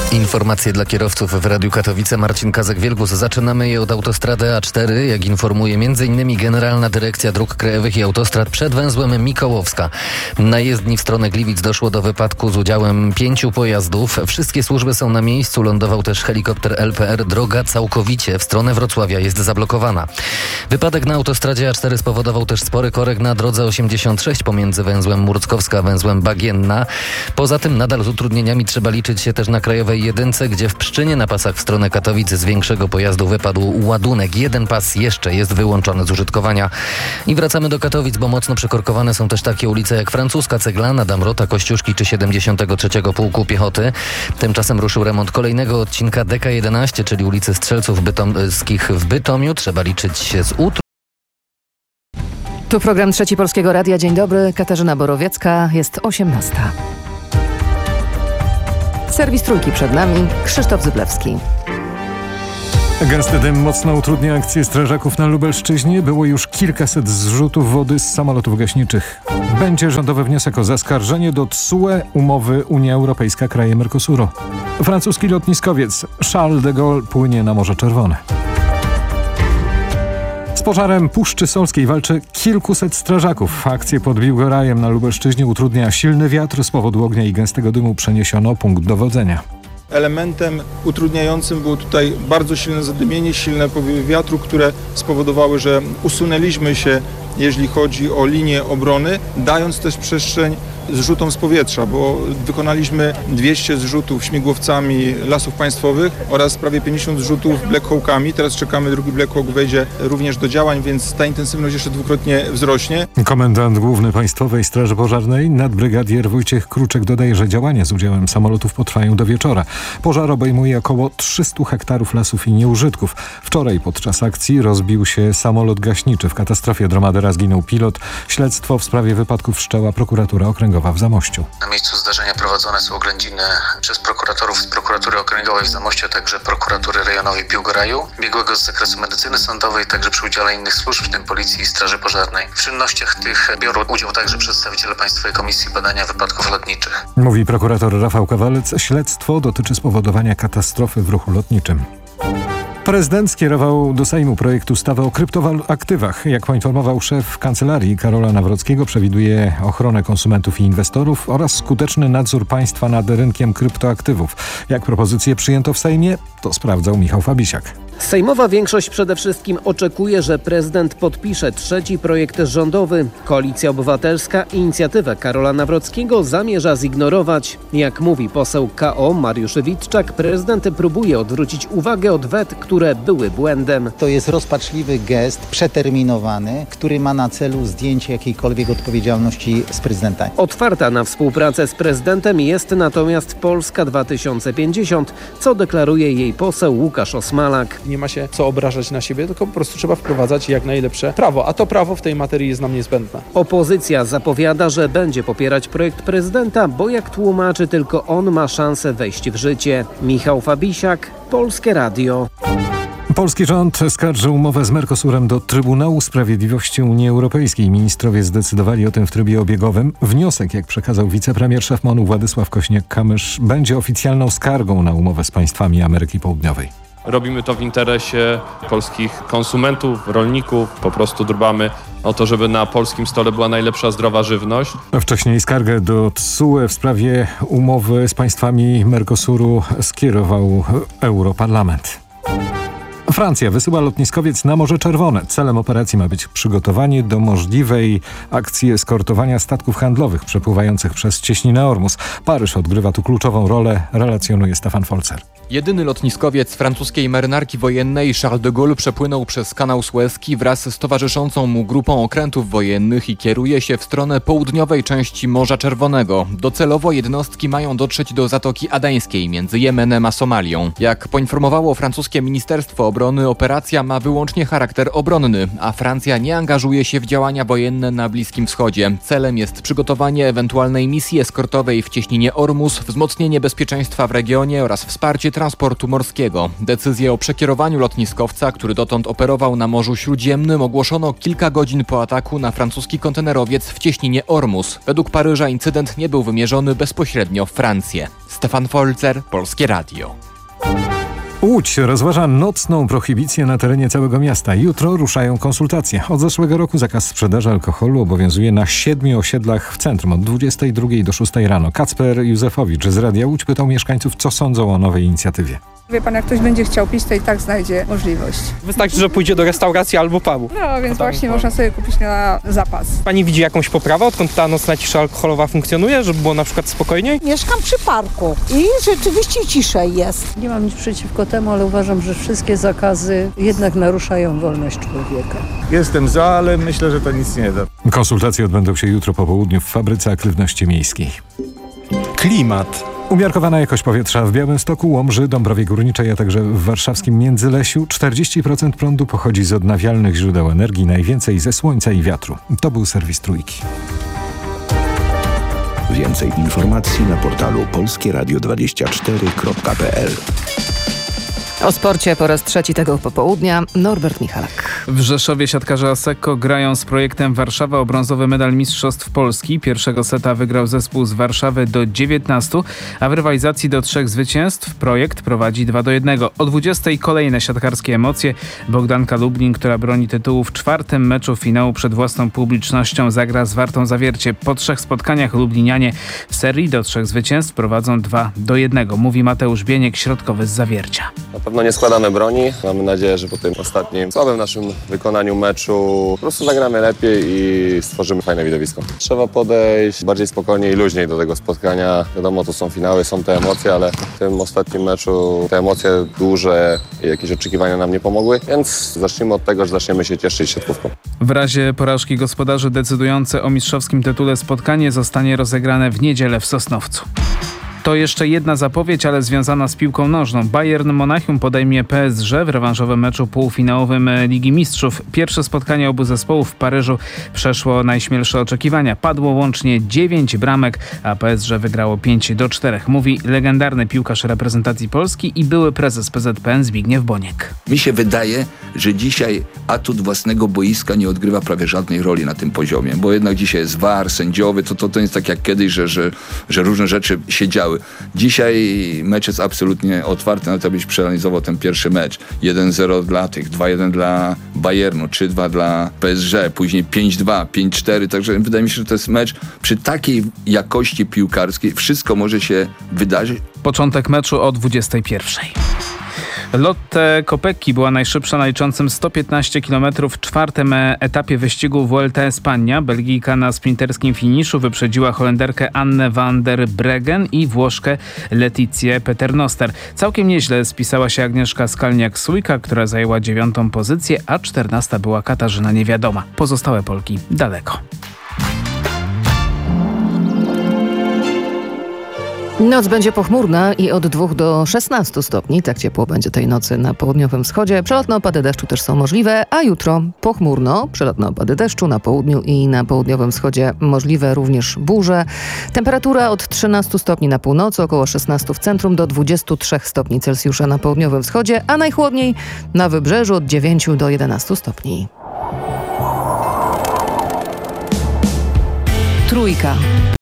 Informacje dla kierowców w Radiu Katowice. Marcin Kazak-Wielgus. Zaczynamy je od autostrady A4. Jak informuje m.in. Generalna Dyrekcja Dróg Krajowych i Autostrad przed węzłem Mikołowska. Na jezdni w stronę Gliwic doszło do wypadku z udziałem 5 pojazdów. Wszystkie służby są na miejscu. Lądował też helikopter LPR. Droga całkowicie w stronę Wrocławia jest zablokowana. Wypadek na autostradzie A4 spowodował też spory korek na drodze 86 pomiędzy węzłem Murckowska a węzłem Bagienna. Poza tym nadal z utrudnieniami trzeba liczyć się też na Krajowej Jedynce, gdzie w Pszczynie na pasach w stronę Katowic z większego pojazdu wypadł ładunek. Jeden pas jeszcze jest wyłączony z użytkowania. I wracamy do Katowic, bo mocno przekorkowane są też takie ulice jak Francuska, Ceglana, Damrota, Kościuszki czy 73. Pułku Piechoty. Tymczasem ruszył remont kolejnego odcinka DK11, czyli ulicy Strzelców Bytomskich w Bytomiu. Trzeba liczyć się z Tu program Trzeci Polskiego Radia. Dzień dobry, Katarzyna Borowiecka, jest 18. Serwis Trójki przed nami, Krzysztof Zyblewski. Gęsty dym mocno utrudnia akcję strażaków na Lubelszczyźnie. Było już kilkaset zrzutów wody z samolotów gaśniczych. Będzie rządowy wniosek o zaskarżenie do TSUE umowy Unia Europejska kraje Mercosuru. Francuski lotniskowiec Charles de Gaulle płynie na Morze Czerwone. Z pożarem Puszczy Solskiej walczy kilkuset strażaków. Akcję pod Biłgorajem na Lubelszczyźnie utrudnia silny wiatr. Z powodu ognia i gęstego dymu przeniesiono punkt dowodzenia. Elementem utrudniającym było tutaj bardzo silne zadymienie, silne powiewy wiatru, które spowodowały, że usunęliśmy się, jeśli chodzi o linię obrony, dając też przestrzeń zrzutom z powietrza, bo wykonaliśmy 200 zrzutów śmigłowcami Lasów Państwowych oraz prawie 50 zrzutów Black Hawkami. Teraz czekamy, drugi Black Hawk wejdzie również do działań, więc ta intensywność jeszcze dwukrotnie wzrośnie. Komendant Główny Państwowej Straży Pożarnej nadbrygadier Wojciech Kruczek dodaje, że działania z udziałem samolotów potrwają do wieczora. Pożar obejmuje około 300 hektarów lasów i nieużytków. Wczoraj podczas akcji rozbił się samolot gaśniczy. W katastrofie Dromadera zginął pilot. Śledztwo w sprawie wypadków wszczęła prokuratura okręgowa w Zamościu. Na miejscu zdarzenia prowadzone są oględziny przez prokuratorów z prokuratury okręgowej w Zamościu, a także prokuratury rejonowej w Biłgoraju, biegłego z zakresu medycyny sądowej, także przy udziale innych służb, w tym Policji i Straży Pożarnej. W czynnościach tych biorą udział także przedstawiciele Państwowej Komisji Badania Wypadków Lotniczych. Mówi prokurator Rafał Kawalec. Śledztwo dotyczy spowodowania katastrofy w ruchu lotniczym. Prezydent skierował do Sejmu projekt ustawy o kryptoaktywach. Jak poinformował szef kancelarii Karola Nawrockiego, przewiduje ochronę konsumentów i inwestorów oraz skuteczny nadzór państwa nad rynkiem kryptoaktywów. Jak propozycje przyjęto w Sejmie, to sprawdzał Michał Fabisiak. Sejmowa większość przede wszystkim oczekuje, że prezydent podpisze trzeci projekt rządowy. Koalicja Obywatelska inicjatywę Karola Nawrockiego zamierza zignorować. Jak mówi poseł KO Mariusz Witczak, prezydent próbuje odwrócić uwagę od wet, które były błędem. To jest rozpaczliwy gest, przeterminowany, który ma na celu zdjęcie jakiejkolwiek odpowiedzialności z prezydenta. Otwarta na współpracę z prezydentem jest natomiast Polska 2050, co deklaruje jej poseł Łukasz Osmalak. Nie ma się co obrażać na siebie, tylko po prostu trzeba wprowadzać jak najlepsze prawo, a to prawo w tej materii jest nam niezbędne. Opozycja zapowiada, że będzie popierać projekt prezydenta, bo jak tłumaczy, tylko on ma szansę wejść w życie. Michał Fabisiak, Polskie Radio. Polski rząd skarży umowę z Mercosurem do Trybunału Sprawiedliwości Unii Europejskiej. Ministrowie zdecydowali o tym w trybie obiegowym. Wniosek, jak przekazał wicepremier szef MON-u Władysław Kośniak-Kamysz, będzie oficjalną skargą na umowę z państwami Ameryki Południowej. Robimy to w interesie polskich konsumentów, rolników. Po prostu dbamy o to, żeby na polskim stole była najlepsza zdrowa żywność. Wcześniej skargę do TSUE w sprawie umowy z państwami Mercosuru skierował Europarlament. Francja wysyła lotniskowiec na Morze Czerwone. Celem operacji ma być przygotowanie do możliwej akcji eskortowania statków handlowych przepływających przez cieśninę Ormus. Paryż odgrywa tu kluczową rolę, relacjonuje Stefan Folzer. Jedyny lotniskowiec francuskiej marynarki wojennej Charles de Gaulle przepłynął przez kanał Suezki wraz z towarzyszącą mu grupą okrętów wojennych i kieruje się w stronę południowej części Morza Czerwonego. Docelowo jednostki mają dotrzeć do Zatoki Adeńskiej między Jemenem a Somalią. Jak poinformowało francuskie Ministerstwo Obrony, operacja ma wyłącznie charakter obronny, a Francja nie angażuje się w działania wojenne na Bliskim Wschodzie. Celem jest przygotowanie ewentualnej misji eskortowej w cieśninie Ormus, wzmocnienie bezpieczeństwa w regionie oraz wsparcie transportu morskiego. Decyzję o przekierowaniu lotniskowca, który dotąd operował na Morzu Śródziemnym, ogłoszono kilka godzin po ataku na francuski kontenerowiec w cieśninie Ormus. Według Paryża incydent nie był wymierzony bezpośrednio w Francję. Stefan Folzer, Polskie Radio. Łódź rozważa nocną prohibicję na terenie całego miasta. Jutro ruszają konsultacje. Od zeszłego roku zakaz sprzedaży alkoholu obowiązuje na 7 osiedlach w centrum od 22 do 6 rano. Kacper Józefowicz z Radia Łódź pytał mieszkańców, co sądzą o nowej inicjatywie. Wie pan, jak ktoś będzie chciał pić, to i tak znajdzie możliwość. Wystarczy, że pójdzie do restauracji albo pubu. No, więc właśnie można sobie kupić na zapas. Pani widzi jakąś poprawę, odkąd ta nocna cisza alkoholowa funkcjonuje, żeby było na przykład spokojniej? Mieszkam przy parku i rzeczywiście ciszej jest. Nie mam nic przeciwko temu, ale uważam, że wszystkie zakazy jednak naruszają wolność człowieka. Jestem za, ale myślę, że to nic nie da. Konsultacje odbędą się jutro po południu w Fabryce Aktywności Miejskiej. Klimat. Umiarkowana jakość powietrza w Białymstoku, Łomży, Dąbrowie Górniczej, a także w warszawskim Międzylesiu. 40% prądu pochodzi z odnawialnych źródeł energii, najwięcej ze słońca i wiatru. To był serwis Trójki. Więcej informacji na portalu polskieradio24.pl. O sporcie po raz trzeci tego popołudnia Norbert Michalak. W Rzeszowie siatkarze Asseco grają z projektem Warszawa o brązowy medal Mistrzostw Polski. Pierwszego seta wygrał zespół z Warszawy do 19, a w rywalizacji do 3 zwycięstw projekt prowadzi 2-1. O 20 kolejne siatkarskie emocje. Bogdanka Lublin, która broni tytułu w 4. meczu finału przed własną publicznością, zagra z Wartą Zawiercie. Po 3 spotkaniach lublinianie w serii do 3 zwycięstw prowadzą 2-1, mówi Mateusz Bieniek, środkowy z Zawiercia. Na pewno nie składamy broni. Mamy nadzieję, że po tym ostatnim słabym naszym wykonaniu meczu po prostu zagramy lepiej i stworzymy fajne widowisko. Trzeba podejść bardziej spokojnie i luźniej do tego spotkania. Wiadomo, to są finały, są te emocje, ale w tym ostatnim meczu te emocje duże i jakieś oczekiwania nam nie pomogły, więc zacznijmy od tego, że zaczniemy się cieszyć siatkówką. W razie porażki gospodarzy decydujące o mistrzowskim tytule spotkanie zostanie rozegrane w niedzielę w Sosnowcu. To jeszcze jedna zapowiedź, ale związana z piłką nożną. Bayern Monachium podejmie PSG w rewanżowym meczu półfinałowym Ligi Mistrzów. Pierwsze spotkanie obu zespołów w Paryżu przeszło najśmielsze oczekiwania. Padło łącznie 9 bramek, a PSG wygrało 5-4. Mówi legendarny piłkarz reprezentacji Polski i były prezes PZPN Zbigniew Boniek. Mi się wydaje, że dzisiaj atut własnego boiska nie odgrywa prawie żadnej roli na tym poziomie, bo jednak dzisiaj jest VAR, sędziowy, to jest tak jak kiedyś, że różne rzeczy się działy. Dzisiaj mecz jest absolutnie otwarty, na to byś przeanalizował ten pierwszy mecz. 1-0 dla tych, 2-1 dla Bayernu, 3-2 dla PSG, później 5-2, 5-4, także wydaje mi się, że to jest mecz przy takiej jakości piłkarskiej, wszystko może się wydarzyć. Początek meczu o 21:00. Lotte Kopecky była najszybsza na liczącym 115 km w 4. etapie wyścigu Vuelta Espania. Belgijka na sprinterskim finiszu wyprzedziła Holenderkę Annę van der Breggen i Włoszkę Letizję Paternoster. Całkiem nieźle spisała się Agnieszka Skalniak-Sujka, która zajęła 9. pozycję, a 14. była Katarzyna Niewiadoma. Pozostałe Polki daleko. Noc będzie pochmurna i od 2 do 16 stopni. Tak ciepło będzie tej nocy na południowym wschodzie. Przelotne opady deszczu też są możliwe, a jutro pochmurno. Przelotne opady deszczu na południu i na południowym wschodzie możliwe również burze. Temperatura od 13 stopni na północy, około 16 w centrum do 23 stopni Celsjusza na południowym wschodzie, a najchłodniej na wybrzeżu od 9 do 11 stopni. Trójka.